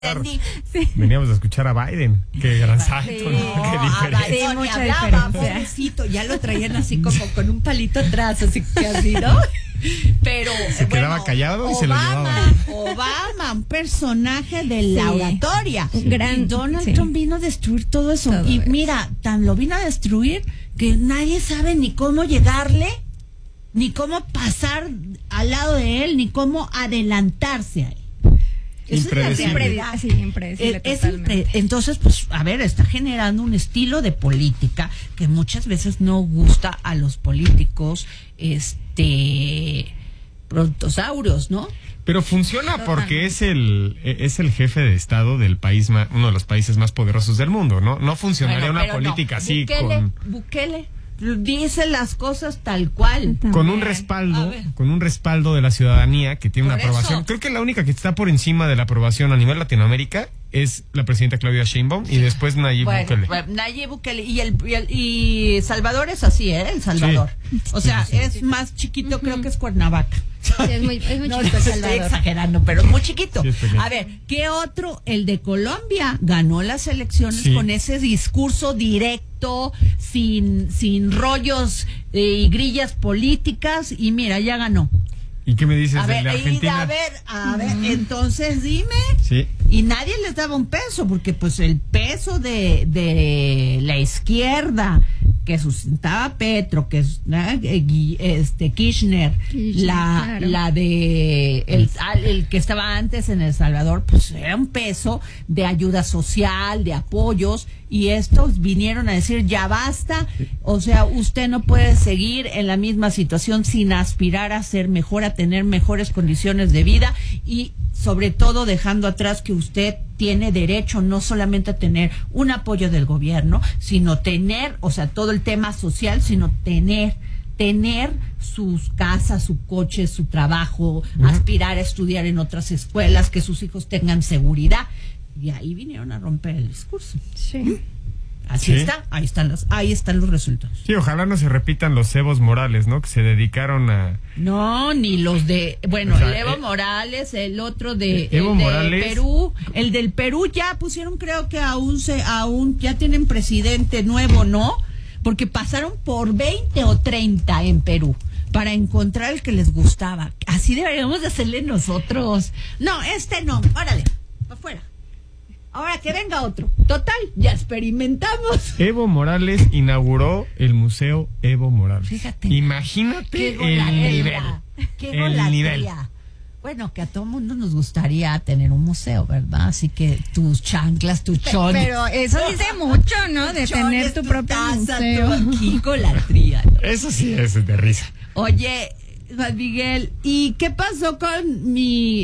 Claro. Sí. Veníamos a escuchar a Biden. Qué gran salto, Sí. ¿no? Qué diferencia. Sí, mucha hablaba, diferencia. pobrecito, ya lo traían así como con un palito atrás, así que así, ¿no? Pero Se quedaba callado y se lo llevaban. Obama, un personaje de la oratoria. Un gran, y Donald sí. Trump vino a destruir todo eso. Todo y eso. mira, tan lo vino a destruir que nadie sabe ni cómo llegarle, ni cómo pasar al lado de él, ni cómo adelantarse a él. Esa es la Impredecible. realidad. Sí, impredecible totalmente. Entonces, pues, a ver, está generando un estilo de política que muchas veces no gusta a los políticos, brontosaurios, ¿no? Pero funciona porque Totalmente. es el jefe de estado del país uno de los países más poderosos del mundo, ¿no? No funcionaría Bueno, una pero política no. así Bukele dice las cosas tal cual. con un A respaldo, ver. con un respaldo de la ciudadanía que tiene una Por aprobación. eso. Creo que la única que está por encima de la aprobación a nivel Latinoamérica es la presidenta Claudia Sheinbaum y después Nayib Bukele. Nayib Bukele y Salvador es así, El Salvador. Sí. O sea, Sí, sí, es más chiquito, creo que es Cuernavaca. Sí, es muy No, chiquito El estoy Salvador. exagerando, pero es muy chiquito. Sí, es pequeño. A ver, ¿qué otro? El de Colombia ganó las elecciones Sí. con ese discurso directo, sin rollos y grillas políticas, y mira, ya ganó. ¿Y qué me dices A de ver, la Argentina? a ver, entonces dime. Sí. Y nadie les daba un peso, porque pues el peso de la izquierda que sustentaba Petro, que es Kirchner, Claro. la de el que estaba antes en El Salvador, pues era un peso de ayuda social, de apoyos, y estos vinieron a decir ya basta, o sea, usted no puede seguir en la misma situación sin aspirar a ser mejor, a tener mejores condiciones de vida, y sobre todo dejando atrás que usted tiene derecho no solamente a tener un apoyo del gobierno, sino tener, o sea, todo el tema social, sino tener sus casas, su coche, su trabajo, aspirar a estudiar en otras escuelas, que sus hijos tengan seguridad. Y ahí vinieron a romper el discurso. Sí. Así Sí. está, ahí están los resultados. Sí, ojalá no se repitan los Evos Morales, ¿no? Que se dedicaron a... No, ni los de, bueno, O sea, el Evo Morales, el otro Evo el de Morales. Perú, el del Perú ya pusieron, creo que aún ya tienen presidente nuevo, ¿no? Porque pasaron por 20 o 30 en Perú para encontrar el que les gustaba. Así deberíamos de hacerle nosotros. No, no, órale, para afuera. Ahora que venga otro. Total, ya experimentamos. Evo Morales inauguró el Museo Evo Morales. Fíjate. Imagínate el nivel. Qué El golatría. nivel. Bueno, que a todo mundo nos gustaría tener un museo, ¿verdad? Así que tus chanclas, tu chon. Pero eso dice mucho, ¿no? De chon tener es tu propio taza, museo. Qué golatría, ¿no? Eso sí es de risa. Oye, Juan Miguel, ¿y qué pasó con mi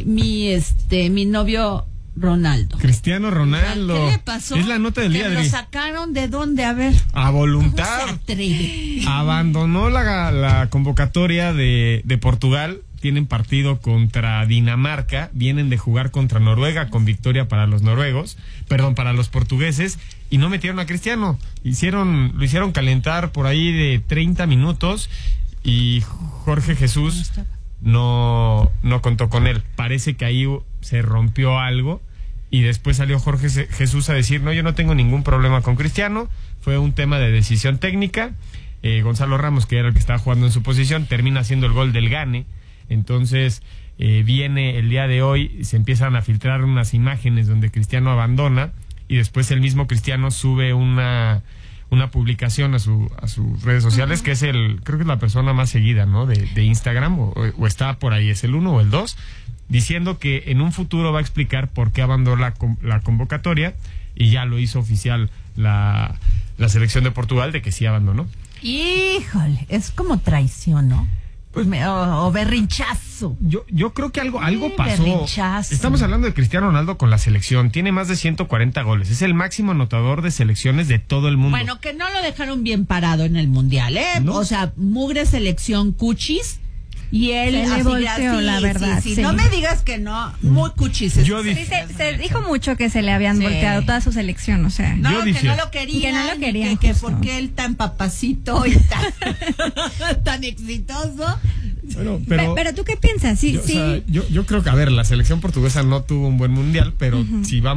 novio Ronaldo? Cristiano Ronaldo. ¿Qué le pasó? Es la nota del ¿Que día, lo Adri. sacaron de dónde? A ver. A ¿Cómo voluntad. se atreve? Abandonó la convocatoria de Portugal. Tienen partido contra Dinamarca. Vienen de jugar contra Noruega con victoria para los noruegos. Perdón, para los portugueses. Y no metieron a Cristiano. Lo hicieron calentar por ahí de 30 minutos. Y Jorge Jesús no contó con él. Parece que ahí se rompió algo. Y después salió Jorge Jesús a decir, no, yo no tengo ningún problema con Cristiano. Fue un tema de decisión técnica. Gonzalo Ramos, que era el que estaba jugando en su posición, termina haciendo el gol del gane. Entonces viene el día de hoy, se empiezan a filtrar unas imágenes donde Cristiano abandona y después el mismo Cristiano sube una publicación a sus redes sociales, que es creo que es la persona más seguida, ¿no? de Instagram, o está por ahí, es el 1 o el 2, diciendo que en un futuro va a explicar por qué abandonó la convocatoria, y ya lo hizo oficial la selección de Portugal de que sí abandonó. Híjole, es como traición, ¿no? Pues o berrinchazo. Yo creo que algo pasó. Berrinchazo. Estamos hablando de Cristiano Ronaldo con la selección. Tiene más de 140 goles. Es el máximo anotador de selecciones de todo el mundo. Bueno, que no lo dejaron bien parado en el Mundial, ¿eh? ¿No? O sea, mugre selección cuchis. Y él Se le así, volteó, la verdad, sí. sí. No me digas que no, muy cuchis. Yo Sí, dije- se dijo mucho que se le habían Sí. volteado toda su selección, o sea. No, Yo que dije- no lo querían. Que no lo querían, Que justo. porque él tan papacito y tan exitoso. Bueno, pero ¿tú qué piensas? Sí, yo, sí. o sea, yo creo que, a ver, la selección portuguesa no tuvo un buen mundial, pero si vamos